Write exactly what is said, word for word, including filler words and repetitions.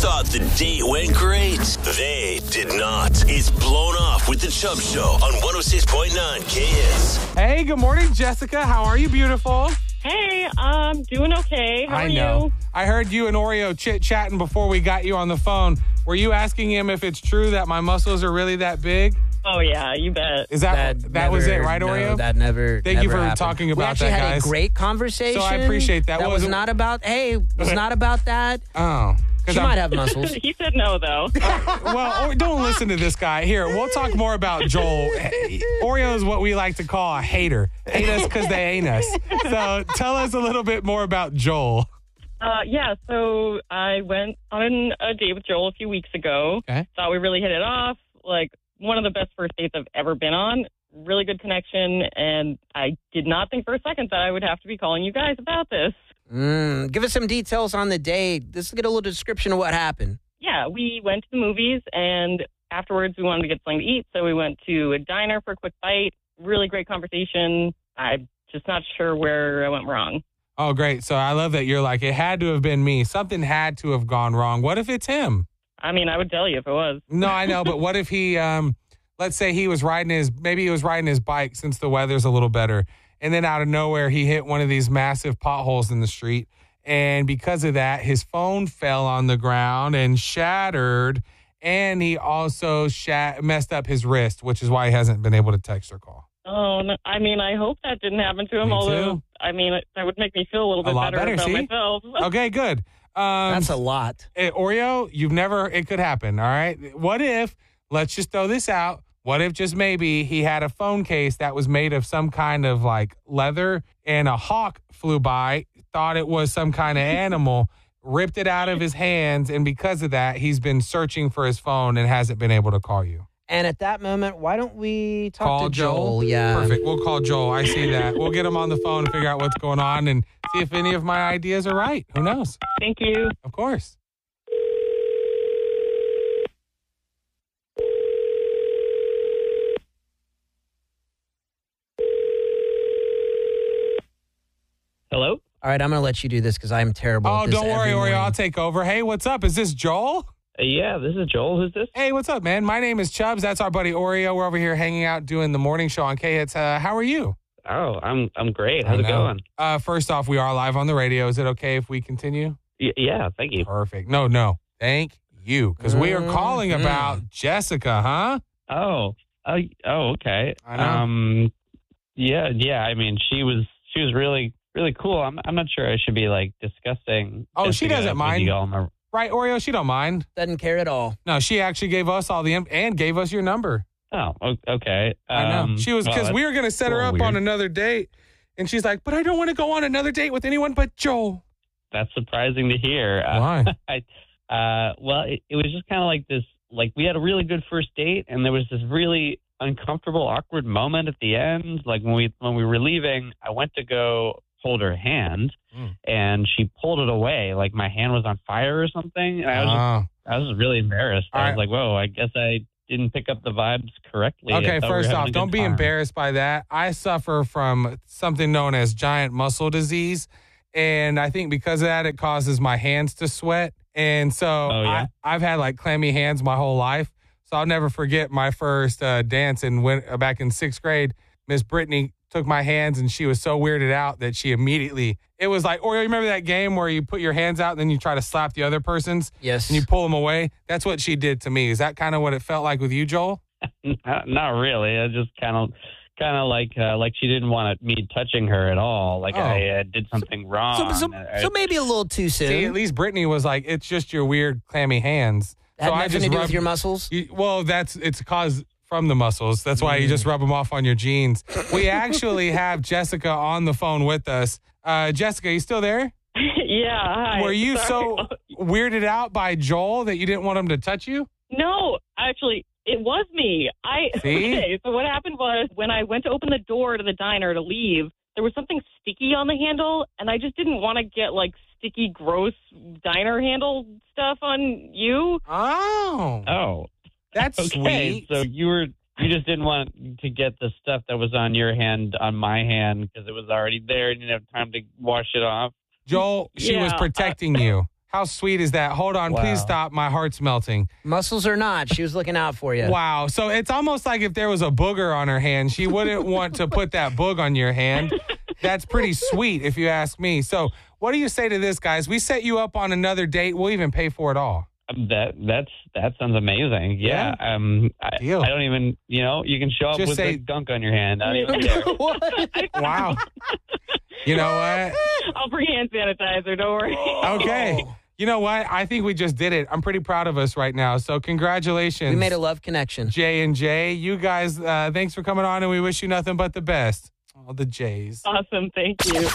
thought the date went great? They did not. It's Blown Off with the Chubb Show on one oh six point nine K S. Hey, good morning, Jessica. How are you, beautiful? Hey, I'm doing okay. How I are know. you? I heard you and Oreo chit-chatting before we got you on the phone. Were you asking him if it's true that my muscles are really that big? Oh, yeah, you bet. Is that that, never, was it, right, no, Oreo? that never Thank never you for happened. talking we about actually that, had guys. a great conversation. So I appreciate that. That What was, was it? not about, hey, was not about that. Oh. She I'm- might have muscles. He said no, though. Well, or, don't listen to this guy. Here, we'll talk more about Joel. Oreo is what we like to call a hater. Hate us because they ain't us. So tell us a little bit more about Joel. Uh, yeah, so I went on a date with Joel a few weeks ago. Okay. Thought we really hit it off. Like, one of the best first dates I've ever been on. Really good connection, and I did not think for a second that I would have to be calling you guys about this. Mm, give us some details on the date. Let's get a little description of what happened. Yeah, we went to the movies, and afterwards we wanted to get something to eat, so we went to a diner for a quick bite. Really great conversation. I'm just not sure where I went wrong. Oh, great. So I love that you're like, it had to have been me. Something had to have gone wrong. What if it's him? I mean, I would tell you if it was. No, I know, but what if he, um, let's say he was riding his, maybe he was riding his bike since the weather's a little better, and then out of nowhere he hit one of these massive potholes in the street, and because of that, his phone fell on the ground and shattered, and he also shat- messed up his wrist, which is why he hasn't been able to text or call. Oh, no, I mean, I hope that didn't happen to him, Me although, too. I mean, it, that would make me feel a little A bit lot better, better, about see? myself. Okay, good. Um, That's a lot. eh, Oreo, you've never, it could happen, all right? What if, let's just throw this out, what if just maybe he had a phone case that was made of some kind of like leather and a hawk flew by, thought it was some kind of animal, ripped it out of his hands, and because of that, he's been searching for his phone and hasn't been able to call you. And at that moment, why don't we talk Call to Joel? Joel? Yeah. Perfect. We'll call Joel. I see that. We'll get him on the phone and figure out what's going on and see if any of my ideas are right. Who knows? Thank you. Of course. Hello? All right, I'm going to let you do this because I'm terrible Oh, at this don't worry, every Oreo. morning. I'll take over. Hey, what's up? Is this Joel? Uh, yeah, this is Joel. Who's this? Hey, what's up, man? My name is Chubbs. That's our buddy Oreo. We're over here hanging out doing the morning show on K-Hits. Uh, how are you? Oh, I'm I'm great. How's I it know. going? Uh, first off, we are live on the radio. Is it okay if we continue? Y- yeah, thank you. Perfect. No, no. Thank you. Because we are calling Mhm. about Jessica, huh? Oh, oh, oh, okay. I know. Um, yeah, yeah. I mean, she was she was really really cool. I'm I'm not sure I should be like discussing. Oh, she Jessica doesn't with mind. you all in the- Right, Oreo? She don't mind. Doesn't care at all. No, she actually gave us all the, imp- and gave us your number. Oh, o- okay. I know. Um, She was, well, because we that's were going to set her a up little on weird. another date. And she's like, but I don't want to go on another date with anyone but Joel. That's surprising to hear. Uh, Why? I, uh, well, it, it was just kind of like this. Like we had a really good first date, and there was this really uncomfortable, awkward moment at the end. Like when we when we were leaving, I went to go hold her hand, Mm. and she pulled it away. Like my hand was on fire or something. And I was just, Oh. I was just really embarrassed. All I was right. like, whoa, I guess I didn't pick up the vibes correctly. I Okay, thought we were first having off, a don't good be time. embarrassed by that. I suffer from something known as giant muscle disease. And I think because of that, it causes my hands to sweat. And so Oh, yeah? I, I've had like clammy hands my whole life. So I'll never forget my first uh, dance. And when, uh, back in sixth grade, Miss Brittany took my hands and she was so weirded out that she immediately, it was like, or you remember that game where you put your hands out and then you try to slap the other person's Yes. and you pull them away? That's what she did to me. Is that kind of what it felt like with you, Joel? Not, not really. I just kind of, kind of like, uh, like she didn't want me touching her at all. Like Oh. I uh, did something wrong. so, so, I- so maybe a little too soon. See, at least Brittany was like, it's just your weird clammy hands. Had so I nothing just to do rubbed- with your muscles. You, well, that's it's caused from the muscles. That's why you just rub them off on your jeans. We actually have Jessica on the phone with us. Uh, Jessica, you still there? Yeah, hi. Were you Sorry. so weirded out by Joel that you didn't want him to touch you? No, actually, it was me. I See? Okay, so what happened was when I went to open the door to the diner to leave, there was something sticky on the handle, and I just didn't want to get like sticky, gross diner handle stuff on you. Oh, Oh, that's okay. sweet. So you were you just didn't want to get the stuff that was on your hand on my hand because it was already there and you didn't have time to wash it off. Joel, she was Yeah, protecting you. How sweet is that? Hold on, Wow. please stop. My heart's melting. Muscles or not, she was looking out for you. Wow. So it's almost like if there was a booger on her hand, she wouldn't want to put that boog on your hand. That's pretty sweet, if you ask me. So what do you say to this, guys? We set you up on another date. We'll even pay for it all. That that's that sounds amazing. Yeah. Um. I, Deal. I don't even. You know, you can show up Just with say- a gunk on your hand. I don't even care. What? Wow. You know what? I'll bring hand sanitizer. Don't worry. Okay. You know what? I think we just did it. I'm pretty proud of us right now. So congratulations. We made a love connection. J and J. You guys, uh, thanks for coming on, and we wish you nothing but the best. All the J's. Awesome. Thank you.